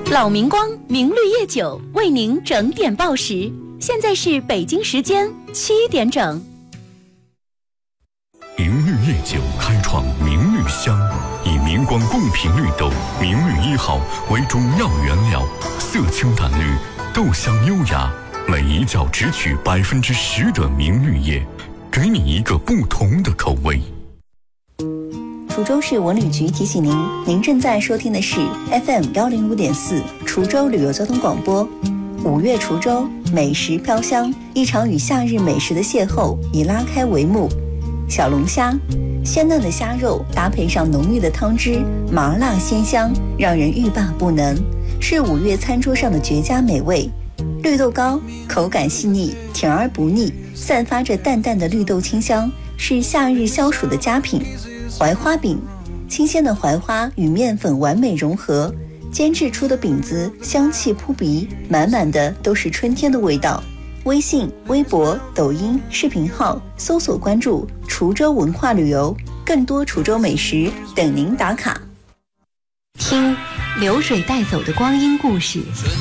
老明光明绿叶酒为您整点报时，现在是北京时间7点整。 明绿叶酒开创明绿香，以明光贡品绿豆明绿1号为中药原料，色清淡绿，豆香优雅，每一角只取10%的明绿叶，给你一个不同的口味。 滁州市文旅局提醒您，您正在收听的是 FM105.4 滁州旅游交通广播。5月滁州，美食飘香，一场与夏日美食的邂逅已拉开帷幕。小龙虾，鲜嫩的虾肉搭配上浓郁的汤汁，麻辣鲜香，让人欲罢不能，是5月餐桌上的绝佳美味。绿豆糕，口感细腻，甜而不腻，散发着淡淡的绿豆清香，是夏日消暑的佳品。槐花饼，新鲜的槐花与面粉完美融合，煎制出的饼子香气扑鼻，满满的都是春天的味道。微信、微博、抖音视频号搜索关注滁州文化旅游，更多滁州美食等您打卡。 听流水带走的光阴故事。